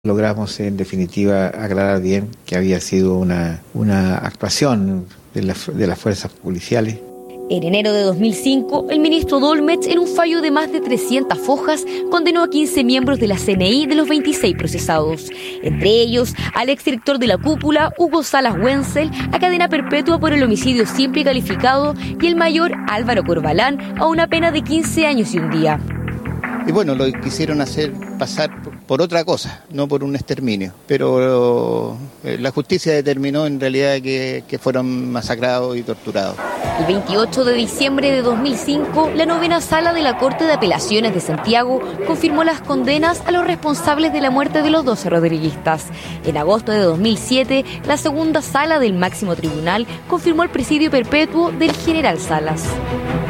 Logramos en definitiva aclarar bien que había sido una actuación de las fuerzas policiales. En enero de 2005, el ministro Dolmetsch, en un fallo de más de 300 hojas, condenó a 15 miembros de la CNI de los 26 procesados. Entre ellos, al exdirector de la cúpula, Hugo Salas Wenzel, a cadena perpetua por el homicidio simple y calificado, y el mayor Álvaro Corbalán a una pena de 15 años y un día. Y bueno, lo quisieron hacer pasar por otra cosa, no por un exterminio. Pero la justicia determinó en realidad que fueron masacrados y torturados. El 28 de diciembre de 2005, la novena sala de la Corte de Apelaciones de Santiago confirmó las condenas a los responsables de la muerte de los 12 rodriguistas. En agosto de 2007, la segunda sala del máximo tribunal confirmó el presidio perpetuo del general Salas.